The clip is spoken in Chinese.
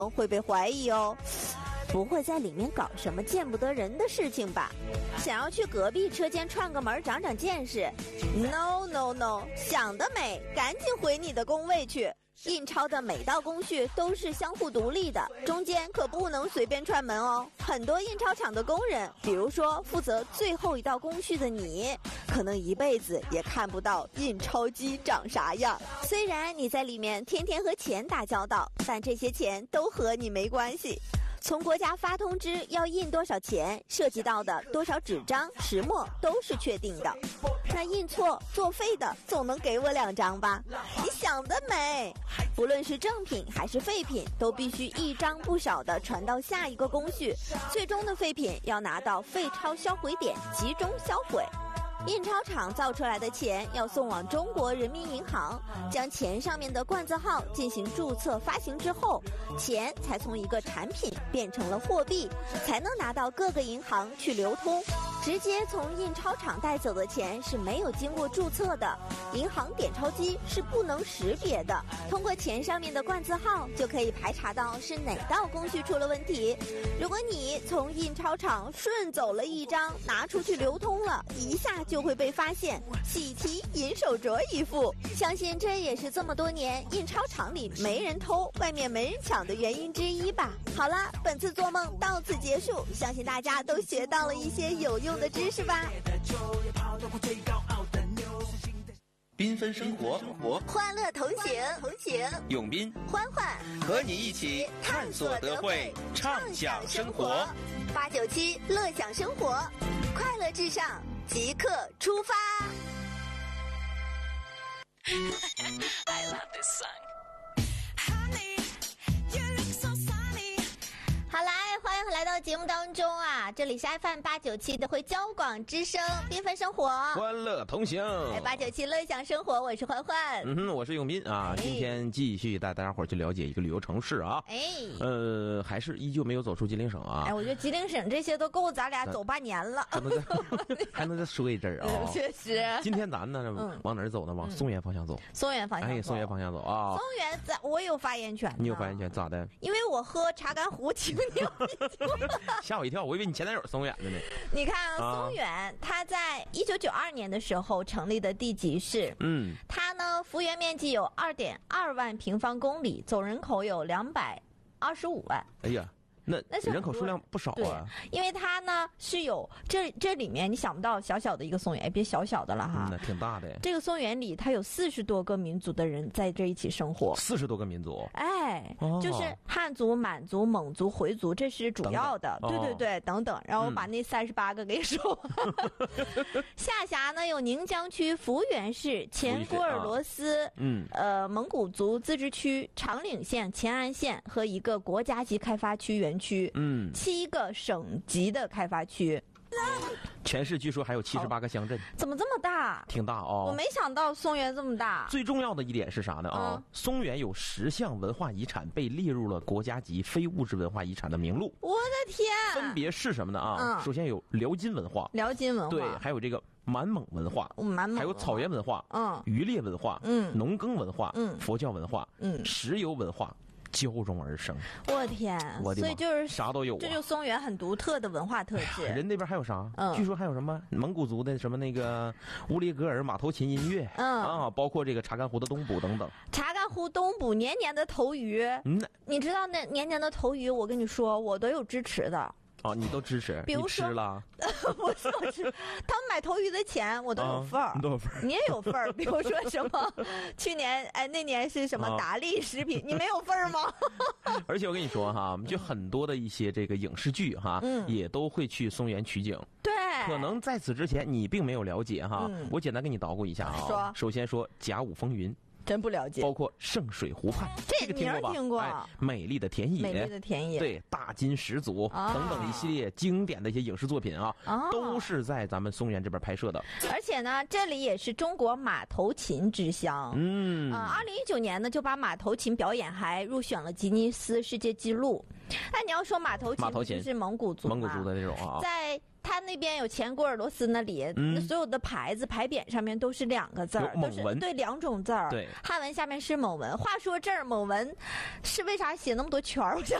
会被怀疑哦。不会在里面搞什么见不得人的事情吧？想要去隔壁车间串个门长长见识 ？No No No， 想得美，赶紧回你的工位去。印钞的每道工序都是相互独立的，中间可不能随便串门哦。很多印钞厂的工人，比如说负责最后一道工序的你，可能一辈子也看不到印钞机长啥样。虽然你在里面天天和钱打交道，但这些钱都和你没关系。从国家发通知要印多少钱，涉及到的多少纸张、石墨都是确定的。那印错作废的，总能给我2张吧？你想得美！不论是正品还是废品，都必须一张不少的传到下一个工序，最终的废品要拿到废钞销毁点集中销毁。印钞厂造出来的钱要送往中国人民银行，将钱上面的冠字号进行注册发行之后，钱才从一个产品变成了货币，才能拿到各个银行去流通。直接从印钞厂带走的钱是没有经过注册的，银行点钞机是不能识别的，通过钱上面的冠字号就可以排查到是哪道工序出了问题。如果你从印钞厂顺走了一张拿出去流通了，一下就会被发现，喜提银手镯一副。相信这也是这么多年印钞厂里没人偷，外面没人抢的原因之一吧。好了，本次做梦到此结束，相信大家都学到了一些有用的知识吧。 缤纷生活， 欢乐同行， 永斌、 欢欢和你一起探索德惠，畅享生活。 897乐享生活，快乐至上，即刻出发。I love this song.Honey, you look so sunny. 好来，欢迎来到节目当中啊！这里是 FM897的会交广之声，缤纷生活， 欢乐同行。 897乐享生活，我是欢欢。 我是永斌啊。今天继续带大家伙去了解一个旅游城市啊。还是依旧没有走出吉林省啊。 我觉得吉林省这些都够咱俩走8年了。 还能再说一阵啊。 确实。 今天咱呢，往哪儿走呢？往松原方向走。 松原方向走。 松原方向走啊。 松原我有发言权。 你有发言权咋的？ 因为我喝查干湖清酒。 吓我一跳，我以为你前男友松原的呢。 你看松原，它在1992年的时候成立的地级市。它呢，幅员面积有2.2万平方公里，总人口有225万。 哎呀。那人口数量不少啊， 因为它呢是有这里面你想不到小小的一个松原，别小小的了哈， 那挺大的。这个松原里它有40多个民族的人在这一起生活 ，40多个民族， 就是汉族、满族、蒙族、回族，这是主要的，对，等等。然后我把那38个给说。下辖呢有宁江区、抚远市、前郭尔罗斯，蒙古族自治区、长岭县、乾安县和一个国家级开发区园区，7个省级的开发区。 全市据说还有78个乡镇。 怎么这么大？ 挺大哦。 我没想到松原这么大。 最重要的一点是啥呢？松原有10项文化遗产被列入了国家级非物质文化遗产的名录。 我的天！ 分别是什么呢？首先有辽金文化，对，还有这个满蒙文化，还有草原文化，渔猎文化，农耕文化，佛教文化，石油文化。交融而生， 我天！所以就是啥都有， 这就松原很独特的文化特质。 人那边还有啥？据说还有什么蒙古族的什么那个乌里格尔马头琴音乐，包括这个查干湖的东捕等等。 查干湖东捕年年的头鱼，你知道那年年的头鱼，我跟你说，我都有支持的。 你都支持？ 比如说你吃了？ 不是我吃，他们买头鱼的钱我都有份儿，你也有份儿。比如说什么，去年那年是什么达利食品，你没有份儿吗？ 而且我跟你说哈，就很多的一些这个影视剧哈，也都会去松原取景。 对， 可能在此之前你并没有了解哈，我简单给你捣鼓一下啊。首先说甲午风云。 真不了解， 包括圣水湖畔， 这个听过吧？听过。 美丽的田野，对，大金始祖等等一系列经典的一些影视作品啊，都是在咱们松原这边拍摄的。 而且呢，这里也是中国马头琴之乡。2019年呢，就把马头琴表演还入选了吉尼斯世界纪录。 那你要说马头琴是蒙古族的这种啊， 在他那边有前古尔罗斯那里，所有的牌子牌匾上面都是2个字儿， 蒙文， 对，2种字儿， 对， 汉文下面是蒙文。话说这儿蒙文是为啥写那么多圈儿？我想